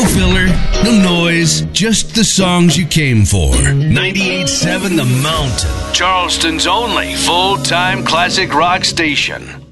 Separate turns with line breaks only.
No filler, no noise, just the songs you came for. 98.7 The Mountain, Charleston's only full-time classic rock station.